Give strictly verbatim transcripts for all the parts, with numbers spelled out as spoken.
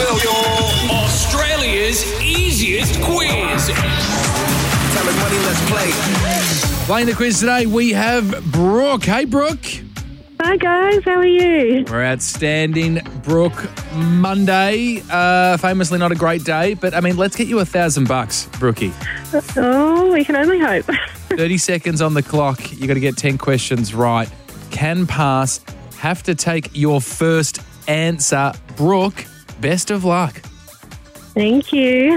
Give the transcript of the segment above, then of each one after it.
Bell, y'all. Australia's easiest quiz. Tell me money, let's play. Playing the quiz today, we have Brooke. Hey, Brooke. Hi guys, how are you? We're outstanding. Brooke, Monday, uh, famously not a great day, but I mean, let's get you a thousand bucks, Brookie. Oh, we can only hope. thirty seconds on the clock. You got to get ten questions right. Can pass. Have to take your first answer. Brooke, best of luck. Thank you.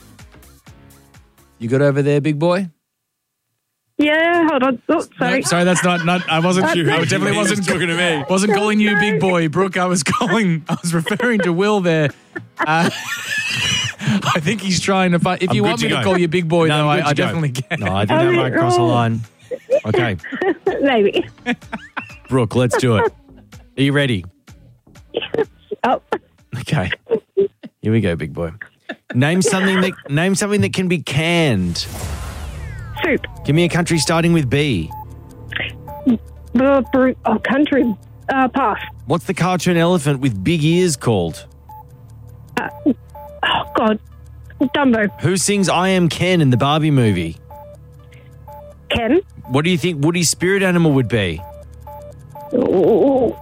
You good over there, big boy? Yeah, hold on. Oh, sorry. No, sorry, that's not, not I wasn't you. I definitely wasn't talking to me. Wasn't calling you big boy, Brooke. I was calling, I was referring to Will there. Uh, I think he's trying to find. If I'm you good want to me to go. call you big boy, No, though, I'm I, good I to go. definitely can. No, I think I might cross the line. Okay. Maybe. Brooke, let's do it. Are you ready? Oh, Okay. Here we go, big boy. Name something that name something that can be canned. soup. Give me a country starting with B. Br- br- oh, country. Uh, pass. What's the cartoon elephant with big ears called? Oh, God. Dumbo. Who sings I Am Ken in the Barbie movie? Ken. What do you think Woody's spirit animal would be? Oh.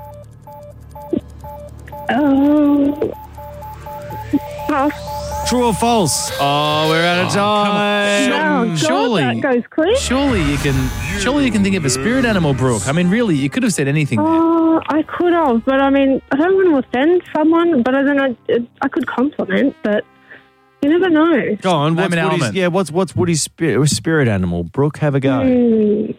Oh. Pass. True or false? Oh, we're out of time. Oh, God, surely- that goes quick. Surely you can. Surely you can think of a spirit animal, Brooke. I mean, really, you could have said anything. Oh, I could have, but I mean, I don't want to offend someone, but I don't know, I could compliment, but you never know. Go on. Name What's an Woody's, element. yeah, what's what's Woody's spirit, spirit animal? Brooke, have a go. Hmm.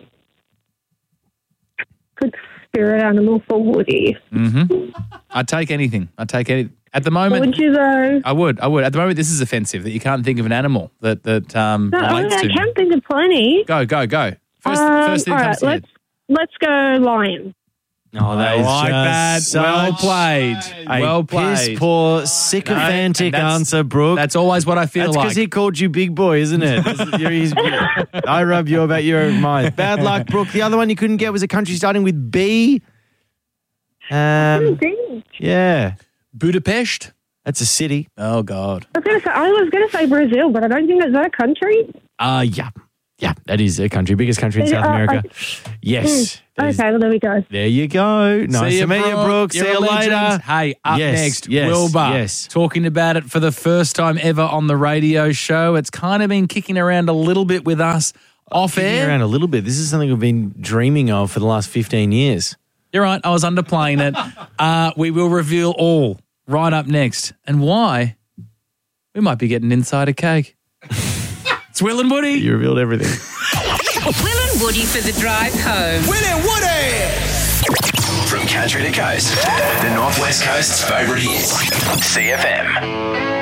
Good spirit animal for Woody. Mm-hmm. I'd take anything. I'd take any. At the moment, Would you though? I would. I would. At the moment, this is offensive that you can't think of an animal that that um, No, I, mean, relates I to. can think of plenty. Go, go, go. First, Um, first thing all that right, comes to your let's let's go lion. Oh, that I is like that. just Well such played. a Well piss played. poor, sycophantic No, and that's- answer, Brooke. That's always what I feel That's like. because he called you big boy, isn't it? You're- he's- I rub you about your own mind. Bad luck, Brooke. The other one you couldn't get was a country starting with B. Um, Think. yeah, Budapest. that's a city. Oh God. I was gonna say I was gonna say Brazil, but I don't think it's that a country. Uh, yeah. Yeah, that is a country. Biggest country in Is it? South Uh, America. I- Yes. That is- Okay, well there we go. there you go. Nice See to meet you, Brooke. You're See a you legend. later. Hey, up Yes, next, yes, Wilbur. yes. Talking about it for the first time ever on the radio show. It's kind of been kicking around a little bit with us off Kicking air. around a little bit. This is something we've been dreaming of for the last fifteen years. You're right. I was underplaying it. Uh, we will reveal all right up next. And why? We might be getting inside a cake. It's Will and Woody. You revealed everything. Will and Woody for the drive home. Will and Woody! From country to coast, the Northwest Coast's favourite hits. C F M.